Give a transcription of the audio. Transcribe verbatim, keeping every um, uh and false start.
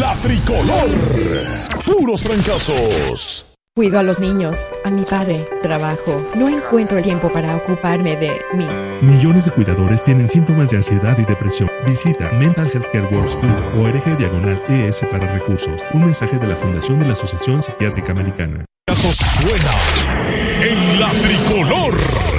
La Tricolor. Puros fracasos. Cuido a los niños, a mi padre, trabajo. No encuentro el tiempo para ocuparme de mí. Millones de cuidadores tienen síntomas de ansiedad y depresión. Visita mental health care works punto org diagonal E S para recursos. Un mensaje de la Fundación de la Asociación Psiquiátrica Americana. Casos suena en La Tricolor.